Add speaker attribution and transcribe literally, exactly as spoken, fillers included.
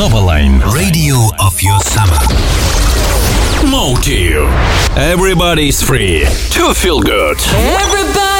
Speaker 1: Novaline. Radio of your summer. Motive. Everybody's free to feel good.
Speaker 2: Everybody